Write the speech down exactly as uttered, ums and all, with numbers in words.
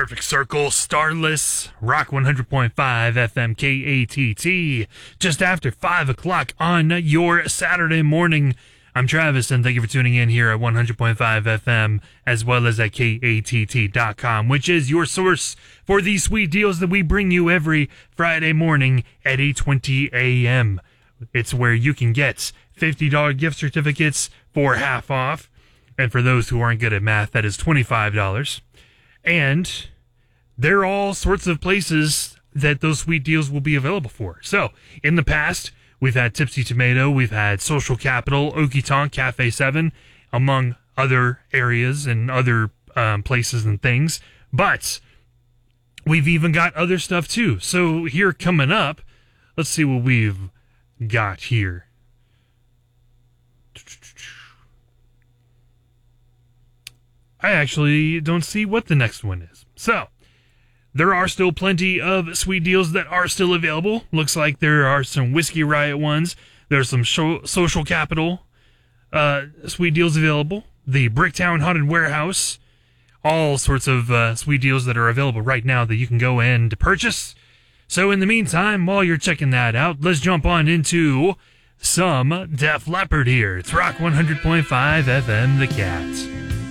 Perfect Circle, Starless, Rock one hundred point five F M K A T T, just after five o'clock on your Saturday morning. I'm Travis, and thank you for tuning in here at one hundred point five F M, as well as at K A T T dot com, which is your source for these sweet deals that we bring you every Friday morning at eight twenty a.m. It's where you can get fifty dollars gift certificates for half off, and for those who aren't good at math, that is twenty-five dollars. And there are all sorts of places that those sweet deals will be available for. So, in the past, we've had Tipsy Tomato, we've had Social Capital, Okie Tonk, Cafe seven, among other areas and other um, places and things. But we've even got other stuff too. So, here coming up, let's see what we've got here. I actually don't see what the next one is. So, there are still plenty of sweet deals that are still available. Looks like there are some Whiskey Riot ones. There's some show, Social Capital uh, sweet deals available. The Bricktown Haunted Warehouse. All sorts of uh, sweet deals that are available right now that you can go and purchase. So, in the meantime, while you're checking that out, let's jump on into some Def Leppard here. It's Rock one hundred point five F M, The Cat.